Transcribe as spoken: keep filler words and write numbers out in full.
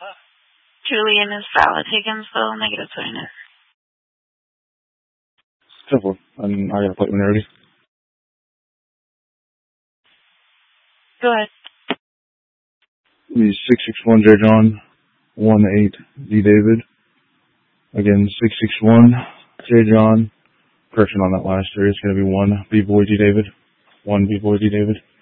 Julian is valid. Higginsville, negative twenty-nine. Simple. And I got a plate when you're ready. Go ahead. The six six one J John, one eight D David. Again, six six one J John. Correction on that last three. It's going to be one B Boy D David. one B Boy D David.